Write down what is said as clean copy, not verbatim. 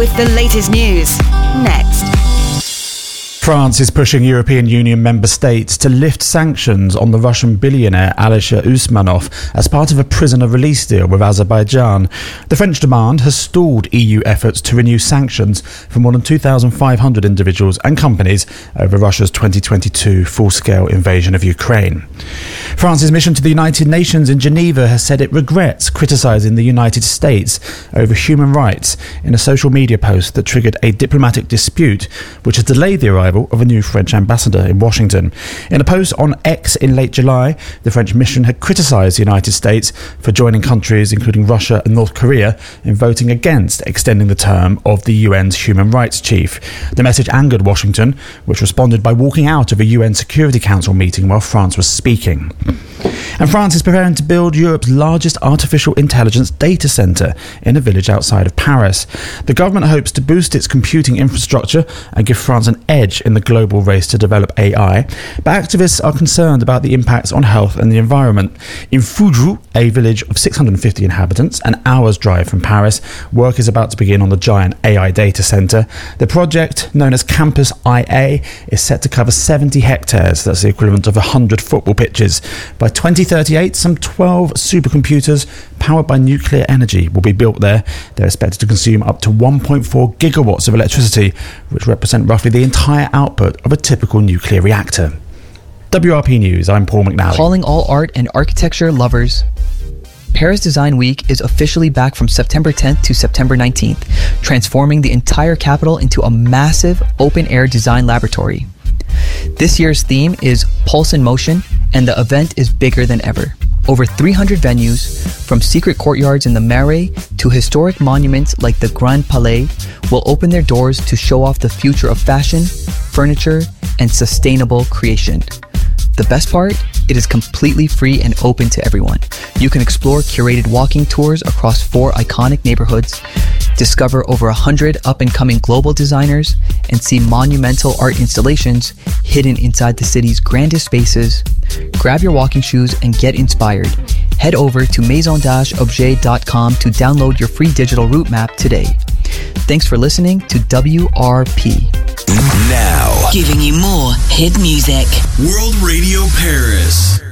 with the latest news. Next. France is pushing European Union member states to lift sanctions on the Russian billionaire Alisher Usmanov as part of a prisoner release deal with Azerbaijan. The French demand has stalled EU efforts to renew sanctions for more than 2,500 individuals and companies over Russia's 2022 full-scale invasion of Ukraine. France's mission to the United Nations in Geneva has said it regrets criticising the United States over human rights in a social media post that triggered a diplomatic dispute, which has delayed the arrival of a new French ambassador in Washington. In a post on X in late July, the French mission had criticised the United States for joining countries including Russia and North Korea in voting against extending the term of the UN's human rights chief. The message angered Washington, which responded by walking out of a UN Security Council meeting while France was speaking. And France is preparing to build Europe's largest artificial intelligence data centre in a village outside of Paris. The government hopes to boost its computing infrastructure and give France an edge in the global race to develop AI, but activists are concerned about the impacts on health and the environment. In Foudroux, a village of 650 inhabitants, an hour's drive from Paris, work is about to begin on the giant AI data centre. The project, known as Campus IA, is set to cover 70 hectares, that's the equivalent of 100 football pitches. By 2038, some 12 supercomputers powered by nuclear energy will be built there. They're expected to consume up to 1.4 gigawatts of electricity, which represent roughly the entire output of a typical nuclear reactor. WRP News, I'm Paul McNally. Calling all art and architecture lovers. Paris Design Week is officially back from September 10th to September 19th, transforming the entire capital into a massive open-air design laboratory. This year's theme is Pulse in Motion, and the event is bigger than ever. Over 300 venues, from secret courtyards in the Marais to historic monuments like the Grand Palais, will open their doors to show off the future of fashion, furniture, and sustainable creation. The best part? It is completely free and open to everyone. You can explore curated walking tours across 4 iconic neighborhoods, discover over 100 up-and-coming global designers, and see monumental art installations hidden inside the city's grandest spaces. Grab your walking shoes and get inspired. Head over to maison-objet.com to download your free digital route map today. Thanks for listening to WRP. Now, Giving you more hit music. World Radio Paris.